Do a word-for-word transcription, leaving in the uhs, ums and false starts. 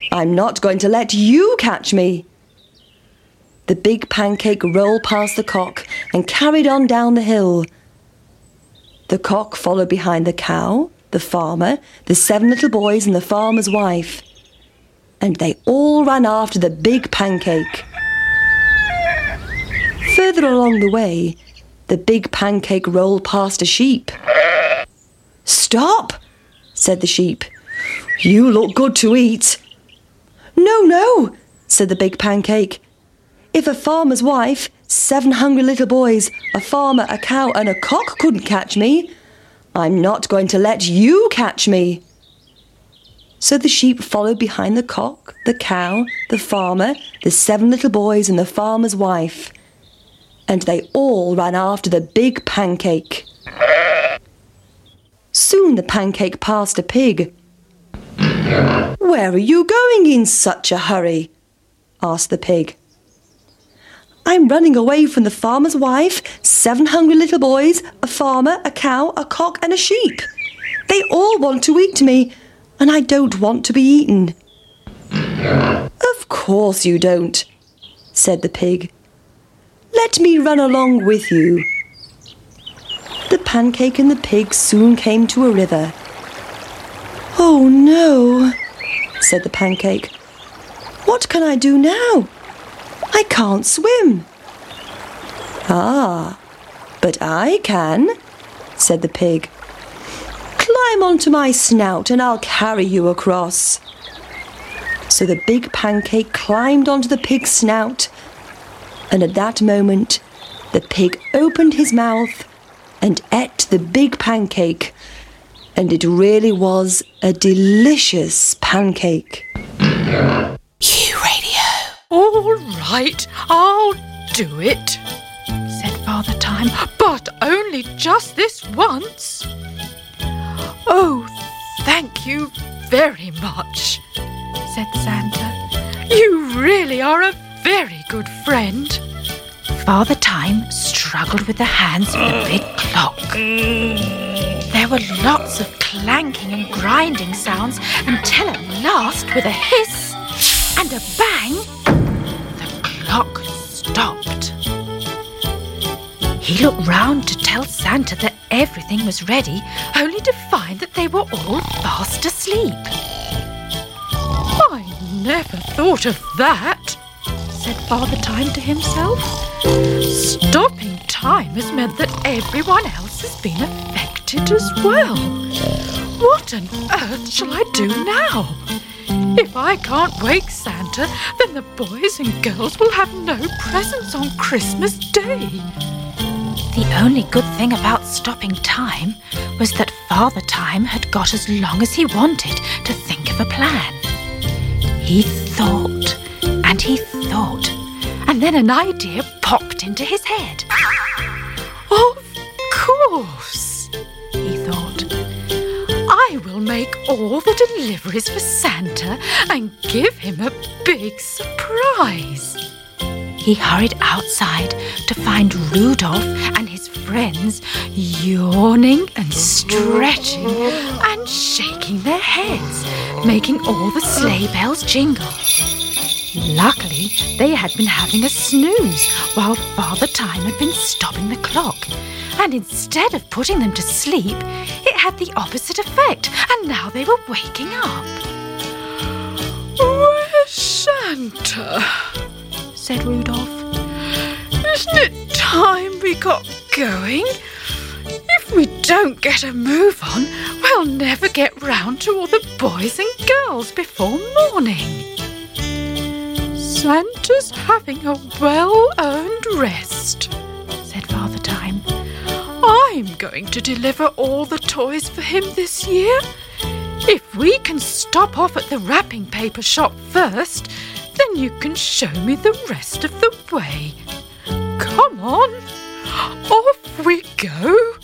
I'm not going to let you catch me. The big pancake rolled past the cock and carried on down the hill. The cock followed behind the cow, the farmer, the seven little boys and the farmer's wife. And they all ran after the big pancake. Further along the way, the big pancake rolled past a sheep. "Stop," said the sheep. "You look good to eat." "No, no," said the big pancake. "If a farmer's wife, seven hungry little boys, a farmer, a cow and a cock couldn't catch me, I'm not going to let you catch me." So the sheep followed behind the cock, the cow, the farmer, the seven little boys and the farmer's wife. And they all ran after the big pancake. Soon the pancake passed a pig. "Where are you going in such a hurry?" asked the pig. "I'm running away from the farmer's wife, seven hungry little boys, a farmer, a cow, a cock and a sheep. They all want to eat me, and I don't want to be eaten." "Of course you don't," said the pig. "Let me run along with you." The pancake and the pig soon came to a river. "Oh no," said the pancake. "What can I do now? I can't swim." "Ah, but I can," said the pig. "Climb onto my snout and I'll carry you across." So the big pancake climbed onto the pig's snout, and at that moment the pig opened his mouth and ate the big pancake, and it really was a delicious pancake. You Radio. "All right, I'll do it," said Father Time, "but only just this once." "Oh, thank you very much," said Santa. "You really are a very good friend." Father Time struggled with the hands of the big clock. There were lots of clanking and grinding sounds until at last, with a hiss and a bang, the clock stopped. He looked round to tell Santa that everything was ready, only to find that they were all fast asleep. "I never thought of that," said Father Time to himself. "Stopping time has meant that everyone else has been affected as well. What on earth shall I do now? If I can't wake Santa, then the boys and girls will have no presents on Christmas Day." The only good thing about stopping time was that Father Time had got as long as he wanted to think of a plan. He thought and he thought, and then an idea popped into his head. "Of course," he thought. "I will make all the deliveries for Santa and give him a big surprise." He hurried outside to find Rudolph and his friends yawning and stretching and shaking their heads, making all the sleigh bells jingle. Luckily, they had been having a snooze while Father Time had been stopping the clock, and instead of putting them to sleep, it had the opposite effect, and now they were waking up. "Where's Santa?" said Rudolph. "Isn't it time we got going? If we don't get a move on, we'll never get round to all the boys and girls before morning. Santa's having a well-earned rest," said Father Time. "I'm going to deliver all the toys for him this year. If we can stop off at the wrapping paper shop first, then you can show me the rest of the way. Come on, off we go."